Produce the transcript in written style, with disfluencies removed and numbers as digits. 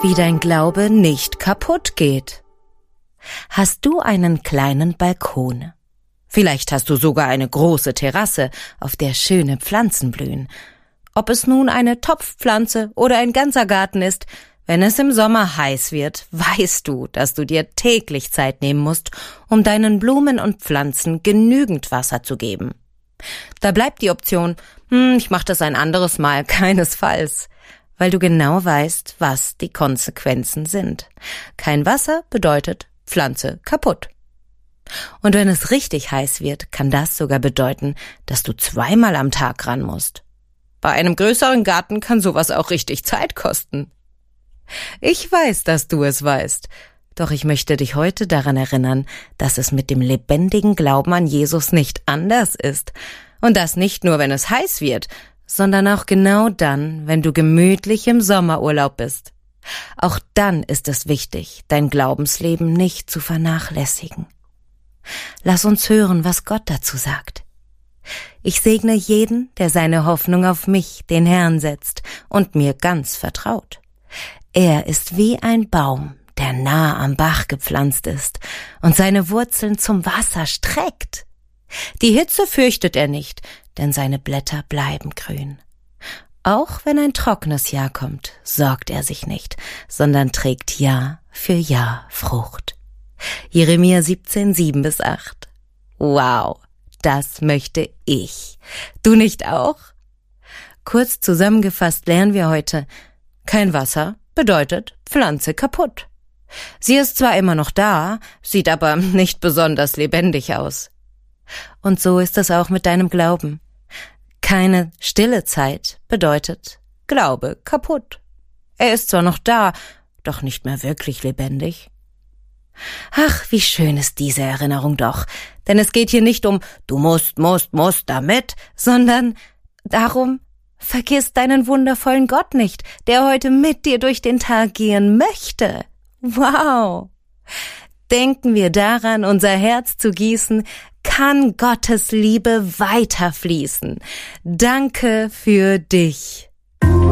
wie dein Glaube nicht kaputt geht. Hast du einen kleinen Balkon? Vielleicht hast du sogar eine große Terrasse, auf der schöne Pflanzen blühen. Ob es nun eine Topfpflanze oder ein ganzer Garten ist, wenn es im Sommer heiß wird, weißt du, dass du dir täglich Zeit nehmen musst, um deinen Blumen und Pflanzen genügend Wasser zu geben. Da bleibt die Option, ich mache das ein anderes Mal, keinesfalls, weil du genau weißt, was die Konsequenzen sind. Kein Wasser bedeutet Pflanze kaputt. Und wenn es richtig heiß wird, kann das sogar bedeuten, dass du 2-mal am Tag ran musst. Bei einem größeren Garten kann sowas auch richtig Zeit kosten. Ich weiß, dass du es weißt, doch ich möchte dich heute daran erinnern, dass es mit dem lebendigen Glauben an Jesus nicht anders ist. Und das nicht nur, wenn es heiß wird, sondern auch genau dann, wenn du gemütlich im Sommerurlaub bist. Auch dann ist es wichtig, dein Glaubensleben nicht zu vernachlässigen. Lass uns hören, was Gott dazu sagt. Ich segne jeden, der seine Hoffnung auf mich, den Herrn, setzt und mir ganz vertraut. Er ist wie ein Baum, der nah am Bach gepflanzt ist und seine Wurzeln zum Wasser streckt. Die Hitze fürchtet er nicht, denn seine Blätter bleiben grün. Auch wenn ein trockenes Jahr kommt, sorgt er sich nicht, sondern trägt Jahr für Jahr Frucht. Jeremia 17, 7-8. Wow, das möchte ich. Du nicht auch? Kurz zusammengefasst lernen wir heute, kein Wasser bedeutet Pflanze kaputt. Sie ist zwar immer noch da, sieht aber nicht besonders lebendig aus. Und so ist es auch mit deinem Glauben. Keine stille Zeit bedeutet Glaube kaputt. Er ist zwar noch da, doch nicht mehr wirklich lebendig. Ach, wie schön ist diese Erinnerung doch, denn es geht hier nicht um du musst damit, sondern darum, vergiss deinen wundervollen Gott nicht, der heute mit dir durch den Tag gehen möchte. Wow! Denken wir daran, unser Herz zu gießen, kann Gottes Liebe weiterfließen. Danke für dich.